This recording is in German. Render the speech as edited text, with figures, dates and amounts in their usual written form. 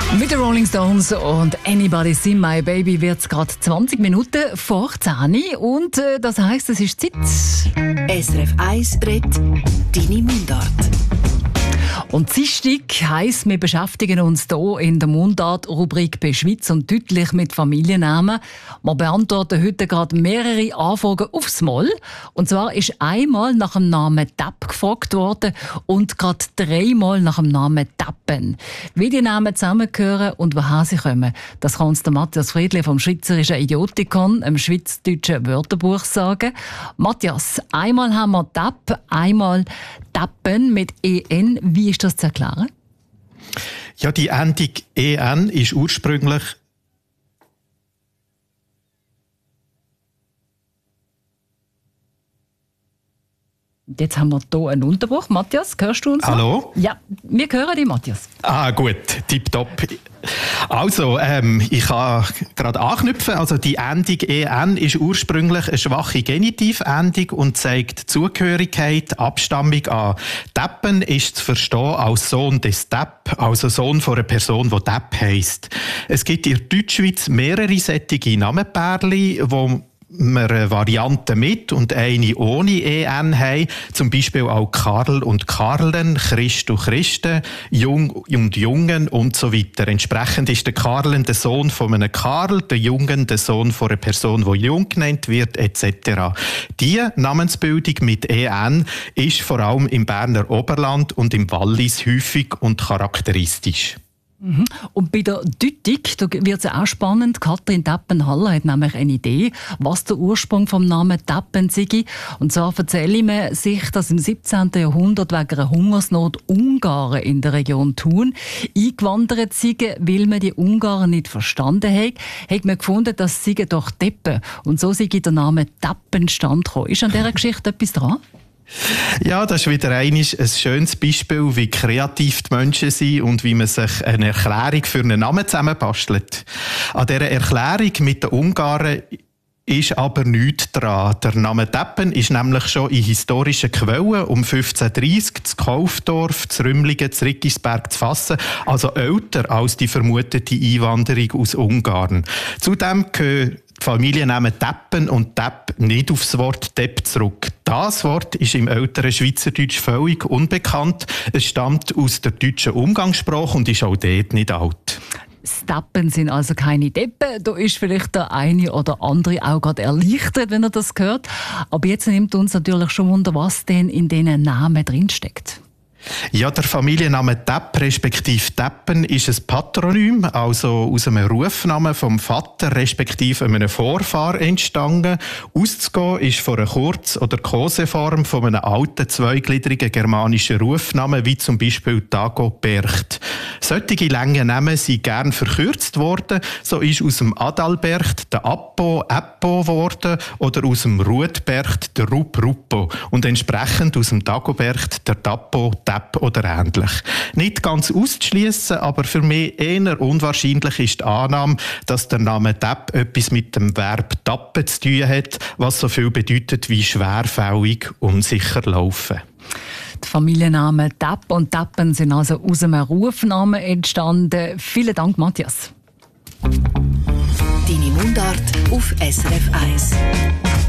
Mit den Rolling Stones und Anybody See My Baby wird es gerade 20 Minuten vor 10 Uhr und das heisst, es ist Zeit. SRF 1 redet deine Mundart. Und Dienstag heisst, wir beschäftigen uns hier in der Mundart-Rubrik bei Schweiz und deutlich mit Familiennamen. Wir beantworten heute gerade mehrere Anfragen aufs Mal. Und zwar ist einmal nach dem Namen Tapp gefragt worden und gerade 3-mal nach dem Namen Tappen. Wie die Namen zusammengehören und woher sie kommen, das kann uns der Matthias Friedli vom Schweizerischen Idiotikon, einem schweizerdeutschen Wörterbuch, sagen. Matthias, einmal haben wir Tapp, einmal Tappen mit EN. Wie ist das zu erklären? Ja, die Endung EN ist ursprünglich Jetzt haben wir hier einen Unterbruch. Matthias, hörst du uns? Hallo? Ja, wir hören dich, Matthias. Gut, tipptopp. Also, ich kann gerade anknüpfen. Also, die Endung EN ist ursprünglich eine schwache Genitivendung und zeigt Zugehörigkeit, Abstammung an. Tappen ist zu verstehen als Sohn des Tapp, also Sohn von einer Person, die Tapp heisst. Es gibt in der Deutschschweiz mehrere solche Namenpärchen, wo wir eine Variante mit und eine ohne EN haben. Zum Beispiel auch Karl und Karlen, Christ und Christen, Jung und Jungen und so weiter. Entsprechend ist der Karlen der Sohn von einem Karl, der Jungen der Sohn von einer Person, die Jung genannt wird, etc. Diese Namensbildung mit EN ist vor allem im Berner Oberland und im Wallis häufig und charakteristisch. Und bei der Deutung wird es auch spannend. Katrin Tappen-Haller hat nämlich eine Idee, was der Ursprung vom Namen Tappen sei. Und zwar erzähle man sich, dass im 17. Jahrhundert wegen einer Hungersnot Ungarn in der Region Thun eingewandert sind, weil man die Ungarn nicht verstanden hat. Hat man gefunden, dass sie doch Deppen. Und so sei der Name Tappen stand gekommen. Ist an dieser Geschichte etwas dran? Ja, das ist wieder ein schönes Beispiel, wie kreativ die Menschen sind und wie man sich eine Erklärung für einen Namen zusammenbastelt. An dieser Erklärung mit den Ungarn ist aber nichts dran. Der Name Tappen ist nämlich schon in historischen Quellen um 1530 zu Kaufdorf, zu Rümlingen, zu Riggisberg zu fassen, also älter als die vermutete Einwanderung aus Ungarn. Zudem gehören die Familiennamen Tappen und Tapp nicht auf das Wort Depp zurück. Das Wort ist im älteren Schweizerdeutsch völlig unbekannt. Es stammt aus der deutschen Umgangssprache und ist auch dort nicht alt. Das Tappen sind also keine Deppen. Da ist vielleicht der eine oder andere auch gerade erleichtert, wenn er das hört. Aber jetzt nimmt uns natürlich schon Wunder, was denn in diesen Namen drinsteckt. Ja, der Familienname Tapp respektive Tappen ist ein Patronym, also aus einem Rufnamen vom Vater respektive einem Vorfahr entstanden. Auszugehen ist von einer Kurz- oder Koseform von einem alten zweigliedrigen germanischen Rufnamen, wie zum Beispiel Dagobert. Solche lange Namen sind gern verkürzt worden. So ist aus dem Adalbert der Appo geworden oder aus dem Ruetbert der Ruppo und entsprechend aus dem Dagobert der Tappo, Tapp oder ähnlich. Nicht ganz auszuschliessen, aber für mich eher unwahrscheinlich ist die Annahme, dass der Name Tapp etwas mit dem Verb tappen zu tun hat, was so viel bedeutet wie schwerfällig, unsicher laufen. Die Familiennamen Tapp und Tappen sind also aus einem Rufnamen entstanden. Vielen Dank, Matthias. Deine Mundart auf SRF 1.